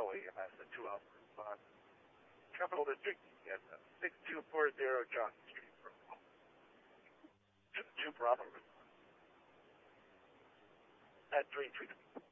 Valley has a 2-hour response. Capital District has a 6240 Johnson Street. Two problem response. At 3 2.